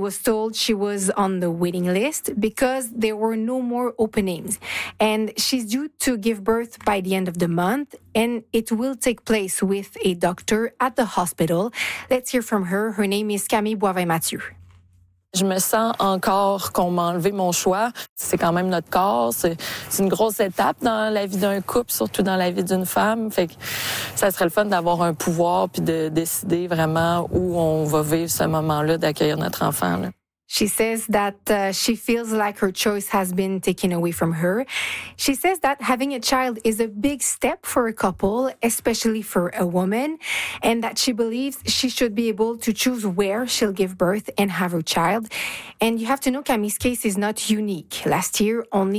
was told she was on the waiting list because there were no more openings. And she's due to give birth by the end of the month, and it will take place with a doctor at the hospital. Let's hear from her. Her name is Camille Boivin-Mathieu. Je me sens encore qu'on m'a enlevé mon choix. C'est quand même notre corps. C'est une grosse étape dans la vie d'un couple, surtout dans la vie d'une femme. Fait que ça serait le fun d'avoir un pouvoir puis de décider vraiment où on va vivre ce moment-là, d'accueillir notre enfant, là. She says that she feels like her choice has been taken away from her. She says that having a child is a big step for a couple, especially for a woman, and that she believes she should be able to choose where she'll give birth and have her child. And you have to know Camille's case is not unique. Last year, only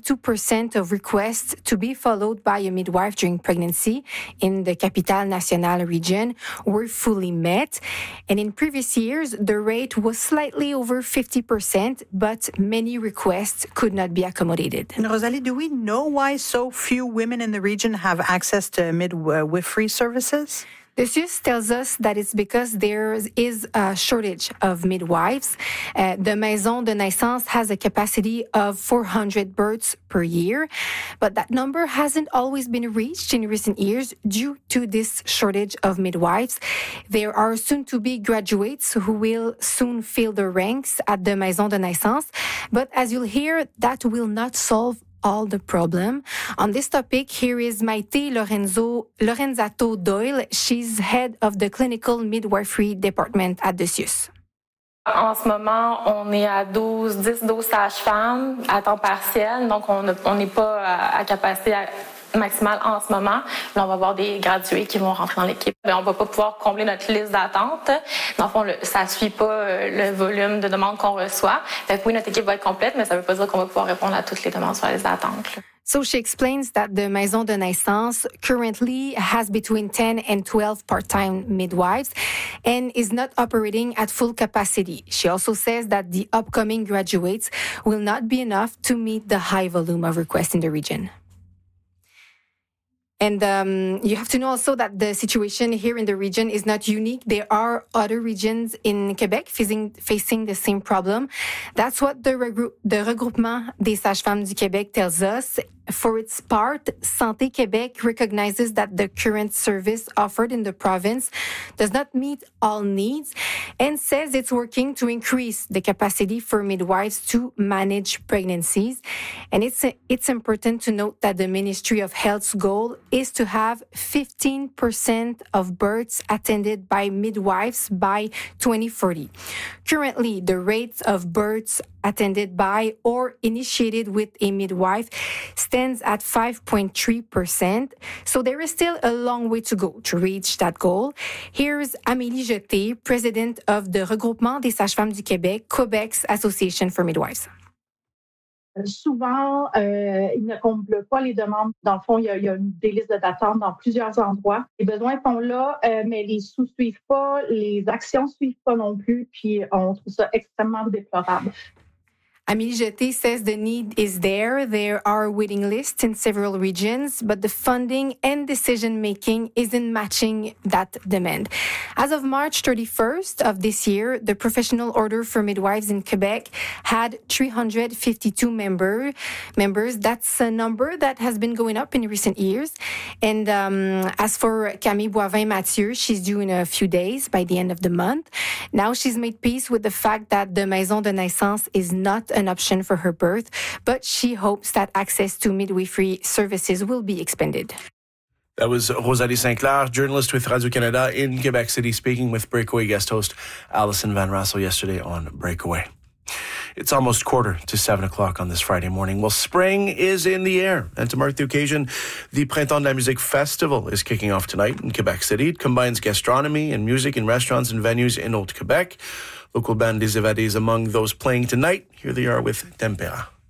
42% of requests to be followed by a midwife during pregnancy in the Capitale Nationale region were fully met. And in previous years, the rate was slightly over 50%, but many requests could not be accommodated. And Rosalie, do we know why so few women in the region have access to midwifery services? The CIUS tells us that it's because there is a shortage of midwives. The Maison de Naissance has a capacity of 400 births per year, but that number hasn't always been reached in recent years due to this shortage of midwives. There are soon-to-be graduates who will soon fill the ranks at the Maison de Naissance, but as you'll hear, that will not solve all the problem. On this topic, here is Maite Lorenzato Doyle. She's head of the clinical midwifery department at the CIUS. En ce moment, on est à 10-12 sages-femmes à temps partiel, donc on n'est pas à capacité maximale en ce moment. Là, on va avoir des gradués qui vont rentrer dans l'équipe. On ne va pas pouvoir combler notre liste d'attente. Dans le fond, ça ne suit pas le volume de demandes qu'on reçoit. Fait que oui, notre équipe va être complète, mais ça ne veut pas dire qu'on va pouvoir répondre à toutes les demandes sur la liste d'attente. So she explains that the Maison de Naissance currently has between 10 and 12 part-time midwives and is not operating at full capacity. She also says that the upcoming graduates will not be enough to meet the high volume of requests in the region. And you have to know also that the situation here in the region is not unique. There are other regions in Quebec facing the same problem. That's what the Regroupement des Sages-Femmes du Québec tells us. For its part, Santé Québec recognizes that the current service offered in the province does not meet all needs and says it's working to increase the capacity for midwives to manage pregnancies. And it's important to note that the Ministry of Health's goal is to have 15% of births attended by midwives by 2040. Currently, the rate of births attended by or initiated with a midwife stands at 5.3%. So there is still a long way to go to reach that goal. Here's Amélie Jeté, president of the Regroupement des Sages-Femmes du Québec, Quebec's Association for Midwives. Souvent, ils ne comblent pas les demandes. Dans le fond, il y a des listes d'attente dans plusieurs endroits. Les besoins sont là, mais les sous suivent pas, les actions suivent pas non plus, puis on trouve ça extrêmement déplorable. Amélie Jeté says the need is there. There are waiting lists in several regions, but the funding and decision-making isn't matching that demand. As of March 31st of this year, the Professional Order for Midwives in Quebec had 352 members. That's a number that has been going up in recent years. And as for Camille Boivin-Mathieu, she's due in a few days by the end of the month. Now she's made peace with the fact that the Maison de Naissance is not an option for her birth, but she hopes that access to midwifery services will be expanded. That was Rosalie St. Clair, journalist with Radio-Canada in Quebec City, speaking with Breakaway guest host Alison Van Rassel yesterday on Breakaway. It's almost 6:45 on this Friday morning. Well, spring is in the air. And to mark the occasion, the Printemps de la Musique Festival is kicking off tonight in Quebec City. It combines gastronomy and music in restaurants and venues in Haute Quebec. Local band Les Évadés among those playing tonight. Here they are with Tempera.